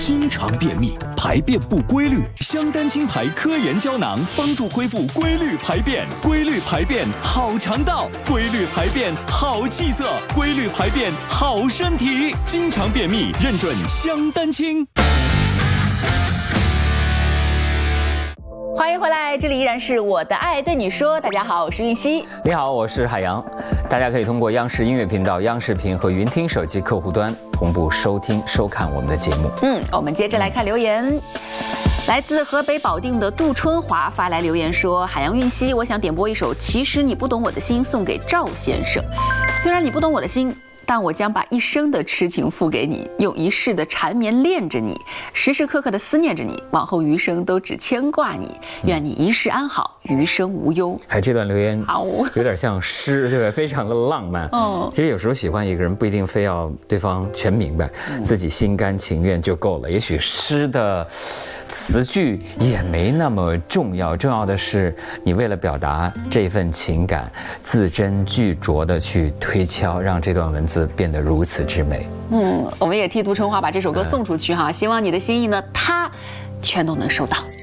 经常便秘，排便不规律，香丹青牌科研胶囊帮助恢复规律排便，规律排便好肠道，规律排便好气色，规律排便好身体。经常便秘，认准香丹青。 欢迎回来，这里依然是我的爱对你说。大家好，我是玉溪。 你好，我是海洋。大家可以通过央视音乐频道、央视频和云听手机客户端同步收听、收看我们的节目。 我们接着来看留言。来自河北保定的杜春华发来留言说：海洋韵熙，我想点播一首《其实你不懂我的心》送给赵先生。虽然你不懂我的心，但我将把一生的痴情付给你，用一世的缠绵恋着你，时时刻刻的思念着你，往后余生都只牵挂你，愿你一世安好，余生无忧。 这段留言有点像诗，对吧？非常的浪漫。其实有时候喜欢一个人不一定非要对方全明白，自己心甘情愿就够了。也许诗的词句也没那么重要，重要的是你为了表达这份情感，字斟句酌的去推敲，让这段文字变得如此之美。 我们也替杜春华把这首歌送出去哈，希望你的心意呢，他全都能收到。